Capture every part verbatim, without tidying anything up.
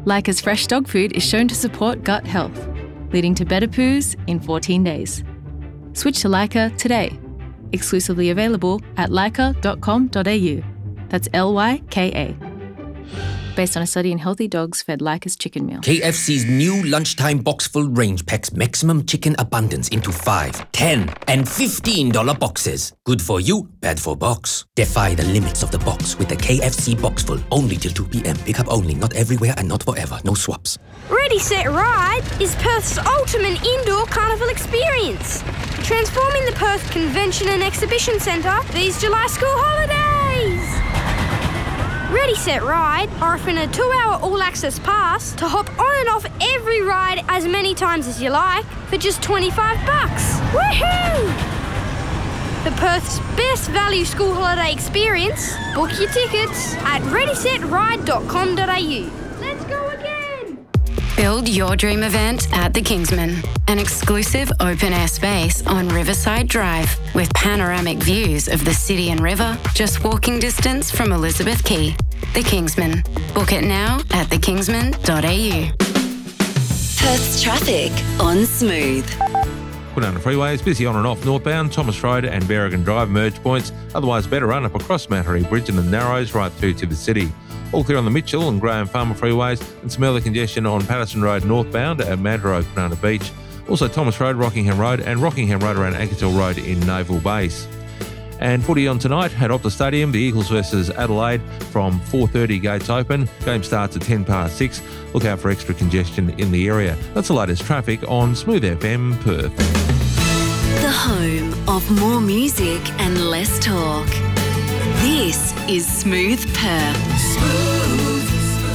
Leica's fresh dog food is shown to support gut health, leading to better poos in fourteen days. Switch to Leica today. Exclusively available at leica dot com dot a u. That's L Y K A. Based on a study in healthy dogs fed Leica's chicken meal. K F C's new lunchtime box-full range packs maximum chicken abundance into five, ten, and fifteen dollars boxes. Good for you, bad for box. Defy the limits of the box with the K F C box full. Only till two p.m. Pick up only, not everywhere and not forever. No swaps. Ready, Set, Ride is Perth's ultimate indoor carnival experience. Transforming the Perth Convention and Exhibition Centre these July school holidays. Ready, Set, Ride are offering a two-hour all-access pass to hop on and off every ride as many times as you like for just twenty-five bucks. Woohoo! For Perth's best value school holiday experience, book your tickets at ready set ride dot com dot a u. Let's go again! Build your dream event at the Kingsman, an exclusive open-air space on Riverside Drive with panoramic views of the city and river, just walking distance from Elizabeth Quay. The Kingsman. Book it now at the kingsman dot a u. Perth's traffic on Smooth. Put on the freeways, busy on and off northbound, Thomas Road and Berrigan Drive merge points. Otherwise, better run up across Mattery Bridge and the Narrows right through to the city. All clear on the Mitchell and Graham Farmer freeways, and some early congestion on Patterson Road northbound at Mad Road, Banana Beach. Also Thomas Road, Rockingham Road and Rockingham Road around Ankershill Road in Naval Base. And footy on tonight at Optus Stadium, the Eagles versus Adelaide from four thirty gates open. Game starts at ten past six. Look out for extra congestion in the area. That's the latest traffic on Smooth F M Perth. The home of more music and less talk. This is Smooth Perth. Smooth.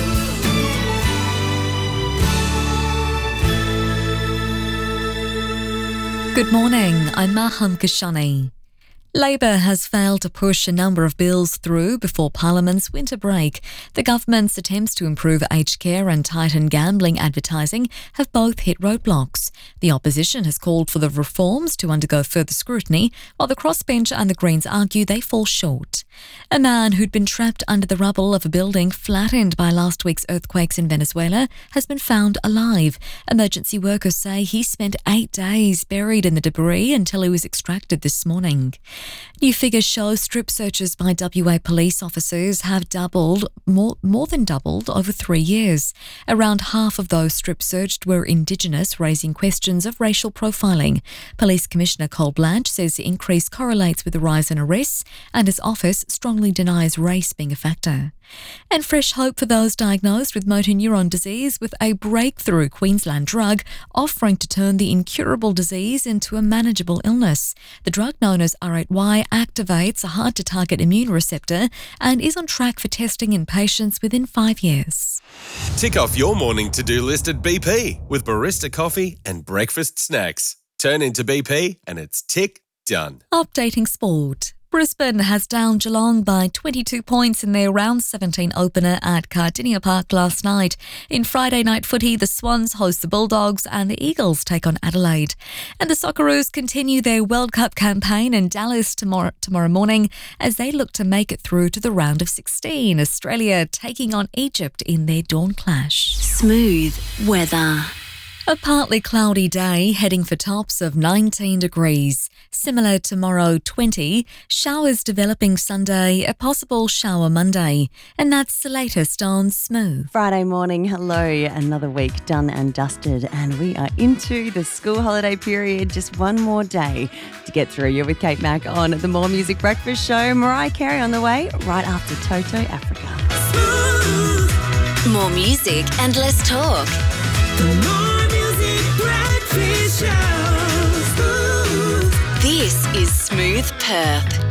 Good morning, I'm Maham Kashani. Labor has failed to push a number of bills through before Parliament's winter break. The government's attempts to improve aged care and tighten gambling advertising have both hit roadblocks. The opposition has called for the reforms to undergo further scrutiny, while the crossbench and the Greens argue they fall short. A man who'd been trapped under the rubble of a building flattened by last week's earthquakes in Venezuela has been found alive. Emergency workers say he spent eight days buried in the debris until he was extracted this morning. New figures show strip searches by W A police officers have doubled, more, more than doubled over three years. Around half of those strip searched were Indigenous, raising questions of racial profiling. Police Commissioner Cole Blanche says the increase correlates with the rise in arrests, and his office strongly denies race being a factor. And fresh hope for those diagnosed with motor neuron disease, with a breakthrough Queensland drug offering to turn the incurable disease into a manageable illness. The drug, known as R eight Y, activates a hard-to-target immune receptor and is on track for testing in patients within five years. Tick off your morning to-do list at B P with barista coffee and breakfast snacks. Turn into B P and it's tick done. Updating sport. Brisbane has downed Geelong by twenty-two points in their round seventeen opener at Cardinia Park last night. In Friday night footy, the Swans host the Bulldogs and the Eagles take on Adelaide. And the Socceroos continue their World Cup campaign in Dallas tomorrow, tomorrow morning as they look to make it through to the round of sixteen. Australia taking on Egypt in their dawn clash. Smooth weather. A partly cloudy day, heading for tops of nineteen degrees. Similar tomorrow, twenty. Showers developing Sunday, a possible shower Monday. And that's the latest on Smooth. Friday morning, hello. Another week done and dusted, and we are into the school holiday period. Just one more day to get through. You're with Kate Mack on the More Music Breakfast Show. Mariah Carey on the way, right after Toto Africa. Smooth. More music and less talk. The More Music Breakfast Show. Smooth. This is Smooth Perth.